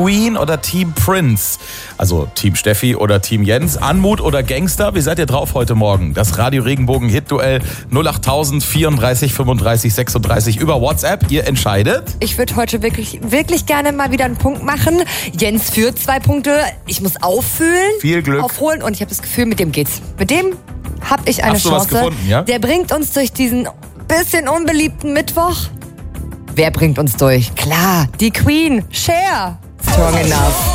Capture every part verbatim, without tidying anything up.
Queen oder Team Prince? Also Team Steffi oder Team Jens? Anmut oder Gangster? Wie seid ihr drauf heute Morgen? Das Radio Regenbogen Hit-Duell null acht tausend vierunddreißig fünfunddreißig sechsunddreißig über WhatsApp. Ihr entscheidet. Ich würde heute wirklich, wirklich gerne mal wieder einen Punkt machen. Jens führt zwei Punkte. Ich muss auffüllen, Viel Glück. aufholen und ich habe das Gefühl, mit dem geht's. Mit dem habe ich eine Hast du Chance. was gefunden, ja? Der bringt uns durch diesen bisschen unbeliebten Mittwoch. Wer bringt uns durch? Klar, die Queen. Cher. Strong enough.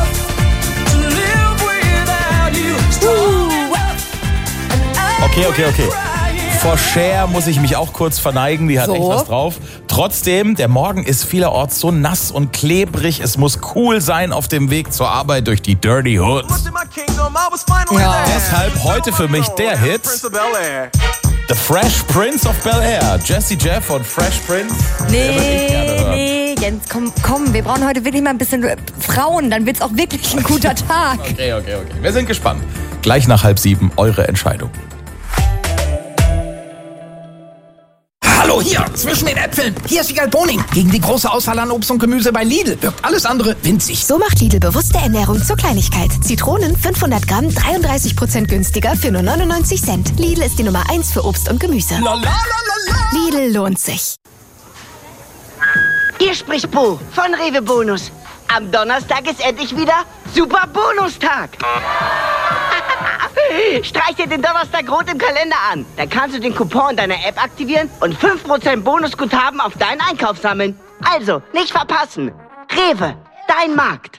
Okay, okay, okay. Vor Cher muss ich mich auch kurz verneigen, die hat So. echt was drauf. Trotzdem, der Morgen ist vielerorts so nass und klebrig. Es muss cool sein auf dem Weg zur Arbeit durch die Dirty Hood. Ja. Deshalb heute für mich der Hit The Fresh Prince of Bel-Air. Jesse Jeff und Fresh Prince. Der würde ich gerne Nee, hören. nee, Jens, komm, komm, wir brauchen heute wirklich mal ein bisschen Frauen, dann wird's auch wirklich ein guter Tag. Okay, okay, okay. Wir sind gespannt. Gleich nach halb sieben eure Entscheidung. Hallo, hier, zwischen den Äpfeln. Hier ist Wiegald Boning. Gegen die große Auswahl an Obst und Gemüse bei Lidl wirkt alles andere winzig. So macht Lidl bewusste Ernährung zur Kleinigkeit. Zitronen fünfhundert Gramm, dreiunddreißig Prozent günstiger für nur neunundneunzig Cent. Lidl ist die Nummer eins für Obst und Gemüse. La, la, la, la, la. Lidl lohnt sich. Hier spricht Bo von Rewe Bonus. Am Donnerstag ist endlich wieder Super Bonustag. Streich dir den Donnerstag rot im Kalender an. Dann kannst du den Coupon in deiner App aktivieren und fünf Prozent Bonusguthaben auf deinen Einkauf sammeln. Also, nicht verpassen. Rewe, dein Markt.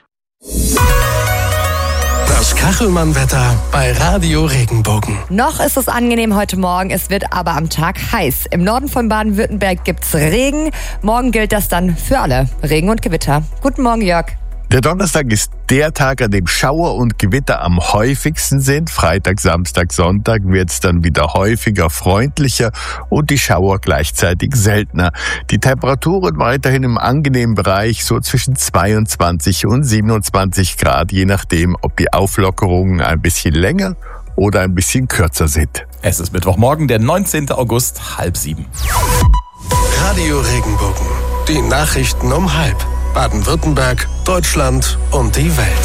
Das Kachelmann-Wetter bei Radio Regenbogen. Noch ist es angenehm heute Morgen, es wird aber am Tag heiß. Im Norden von Baden-Württemberg gibt's Regen. Morgen gilt das dann für alle. Regen und Gewitter. Guten Morgen, Jörg. Der Donnerstag ist der Tag, an dem Schauer und Gewitter am häufigsten sind. Freitag, Samstag, Sonntag wird es dann wieder häufiger, freundlicher und die Schauer gleichzeitig seltener. Die Temperaturen weiterhin im angenehmen Bereich, so zwischen zweiundzwanzig und siebenundzwanzig Grad, je nachdem, ob die Auflockerungen ein bisschen länger oder ein bisschen kürzer sind. Es ist Mittwochmorgen, der neunzehnten August, halb sieben. Radio Regenbogen. Die Nachrichten um halb. Baden-Württemberg, Deutschland und die Welt.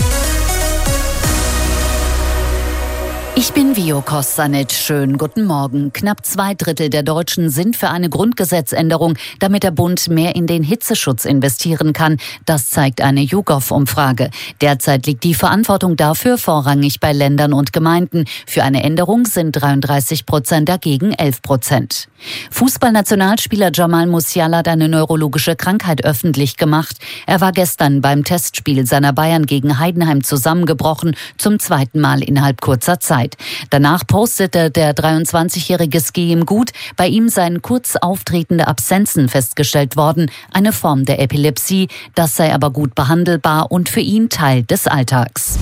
Ich bin Vio Kostanic. Schönen guten Morgen. Knapp zwei Drittel der Deutschen sind für eine Grundgesetzänderung, damit der Bund mehr in den Hitzeschutz investieren kann. Das zeigt eine YouGov-Umfrage. Derzeit liegt die Verantwortung dafür vorrangig bei Ländern und Gemeinden. Für eine Änderung sind dreiunddreißig Prozent dagegen elf Prozent. Fußballnationalspieler Jamal Musiala hat eine neurologische Krankheit öffentlich gemacht. Er war gestern beim Testspiel seiner Bayern gegen Heidenheim zusammengebrochen, zum zweiten Mal innerhalb kurzer Zeit. Danach postete der dreiundzwanzigjährige Es gehe ihm gut. Bei ihm seien kurz auftretende Absenzen festgestellt worden, eine Form der Epilepsie. Das sei aber gut behandelbar und für ihn Teil des Alltags.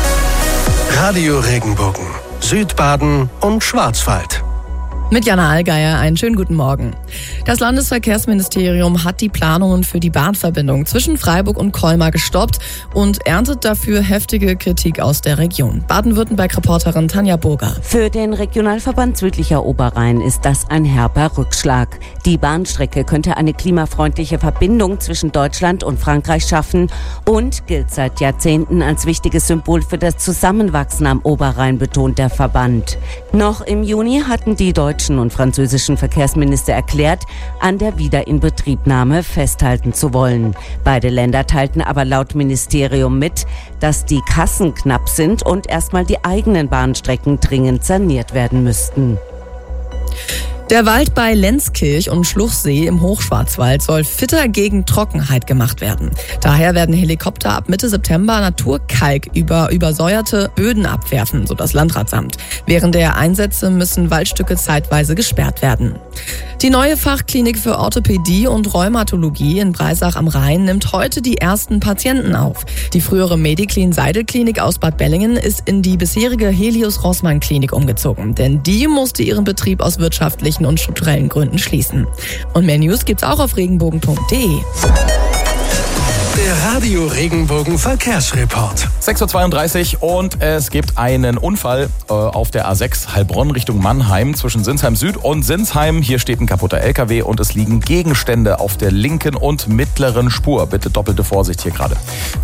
Radio Regenbogen. Südbaden und Schwarzwald. Mit Jana Allgeier einen schönen guten Morgen. Das Landesverkehrsministerium hat die Planungen für die Bahnverbindung zwischen Freiburg und Colmar gestoppt und erntet dafür heftige Kritik aus der Region. Baden-Württemberg-Reporterin Tanja Burger. Für den Regionalverband Südlicher Oberrhein ist das ein herber Rückschlag. Die Bahnstrecke könnte eine klimafreundliche Verbindung zwischen Deutschland und Frankreich schaffen und gilt seit Jahrzehnten als wichtiges Symbol für das Zusammenwachsen am Oberrhein, betont der Verband. Noch im Juni hatten die deutschen und französischen Verkehrsminister erklärt, an der Wiederinbetriebnahme festhalten zu wollen. Beide Länder teilten aber laut Ministerium mit, dass die Kassen knapp sind und erstmal die eigenen Bahnstrecken dringend saniert werden müssten. Der Wald bei Lenzkirch und Schluchsee im Hochschwarzwald soll fitter gegen Trockenheit gemacht werden. Daher werden Helikopter ab Mitte September Naturkalk über übersäuerte Böden abwerfen, so das Landratsamt. Während der Einsätze müssen Waldstücke zeitweise gesperrt werden. Die neue Fachklinik für Orthopädie und Rheumatologie in Breisach am Rhein nimmt heute die ersten Patienten auf. Die frühere Mediclin-Seidel-Klinik aus Bad Bellingen ist in die bisherige Helios-Rossmann-Klinik umgezogen, denn die musste ihren Betrieb aus wirtschaftlichen und strukturellen Gründen schließen. Und mehr News gibt's auch auf regenbogen punkt de. Der Radio Regenbogen Verkehrsreport. sechs Uhr zweiunddreißig und es gibt einen Unfall äh, auf der A sechs Heilbronn Richtung Mannheim zwischen Sinsheim Süd und Sinsheim. Hier steht ein kaputter L K W und es liegen Gegenstände auf der linken und mittleren Spur. Bitte doppelte Vorsicht hier gerade.